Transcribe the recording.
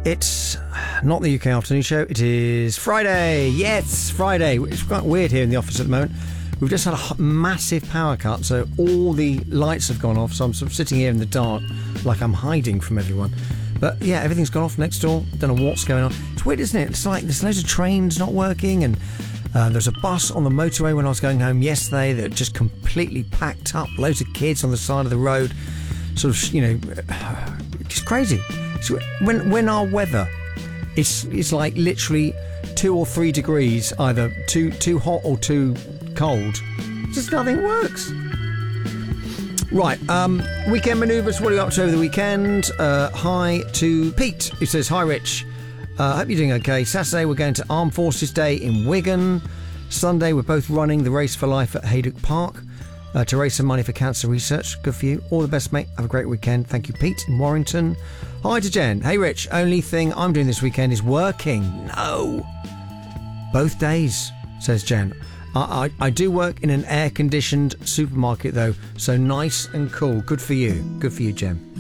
It's not the UK afternoon show. It is Friday. Yes, Friday. It's quite weird here in the office at the moment. We've just had a massive power cut, so all the lights have gone off. So I'm sort of sitting here in the dark, like I'm hiding from everyone. But yeah, everything's gone off next door. Don't know what's going on. It's weird, isn't it? It's like there's loads of trains not working, and there's a bus on the motorway when I was going home yesterday that just completely packed up. Loads of kids on the side of the road. Sort of, just crazy. So when our weather is like literally 2 or 3 degrees, either too hot or too cold, just nothing works. Right, weekend manoeuvres. What are you up to over the weekend? Hi to Pete, who says, hi Rich, hope you're doing okay. Saturday we're going to Armed Forces Day in Wigan. Sunday we're both running the Race for Life at Haydock Park to raise some money for cancer research. Good for you. All the best, mate. Have a great weekend. Thank you, Pete in Warrington. Hi to Jen. Hey Rich, only thing I'm doing this weekend is working. No, both days, says Jen. I do work in an air-conditioned supermarket though, so nice and cool. Good for you. Good for you, Jen.